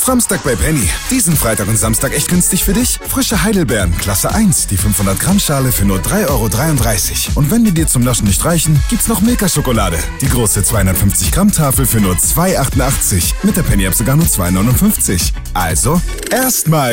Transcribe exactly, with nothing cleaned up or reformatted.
Samstag bei Penny. Diesen Freitag und Samstag echt günstig für dich? Frische Heidelbeeren, Klasse eins, die fünfhundert Gramm Schale für nur drei Euro dreiunddreißig. Und wenn die dir zum Naschen nicht reichen, gibt's noch Milka-Schokolade. Die große zweihundertfünfzig Gramm Tafel für nur zwei Euro achtundachtzig. Mit der Penny-App sogar nur zwei Euro neunundfünfzig. Also, erstmal